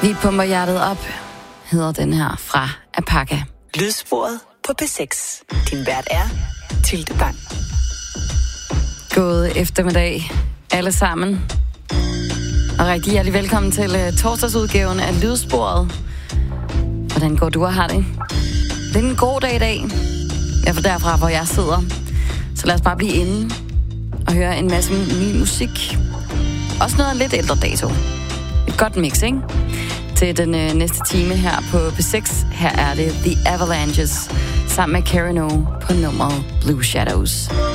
Vi pumper hjertet op, hedder den her fra Apaka. Lydsporet på P6. Din vært er Tilde Bang. God eftermiddag alle sammen. Og rigtig hjertelig velkommen til torsdagsudgaven af Lydsporet. Hvordan går du og har det? Det er en god dag i dag. Jeg er derfra, hvor jeg sidder. Så lad os bare blive inde og høre en masse ny musik. Også noget af lidt ældre dato. Et godt mix, ikke? Til den næste time her på P6. Her er det The Avalanches sammen med Karen O på nummeret Blue Shadows.